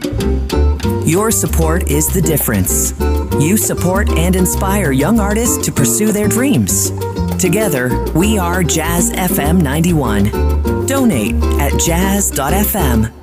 Your support is the difference. You support and inspire young artists to pursue their dreams. Together, we are Jazz FM 91. Donate at jazz.fm.